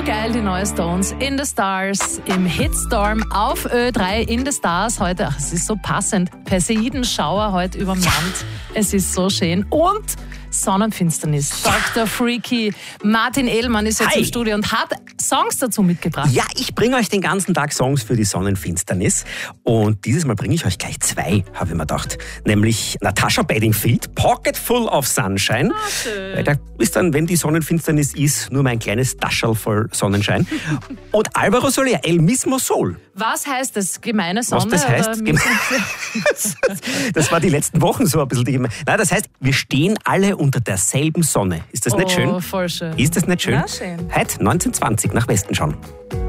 geil, die neue Stones in the Stars im Hitstorm auf Ö3 in the Stars heute. Ach, es ist so passend. Perseidenschauer heute überm Land. Es ist so schön. Und Sonnenfinsternis. Dr. Freaky. Martin Ehlmann ist jetzt im Studio und hat Songs dazu mitgebracht. Ja, ich bringe euch den ganzen Tag Songs für die Sonnenfinsternis. Und dieses Mal bringe ich euch gleich zwei, habe ich mir gedacht. Nämlich Natasha Bedingfield, Pocket Full of Sunshine. Ah, schön. Da ist dann, wenn die Sonnenfinsternis ist, nur mein kleines Taschel voll Sonnenschein. Und Alvaro Soler, El Mismo Sol. Was heißt das? Gemeine Sonne? Was das heißt? Das war die letzten Wochen so ein bisschen. Nein, das heißt, wir stehen alle unter derselben Sonne. Ist das nicht schön? Voll schön. Ist das nicht schön? Ja, schön. Heute 19:20 nach Westen schauen.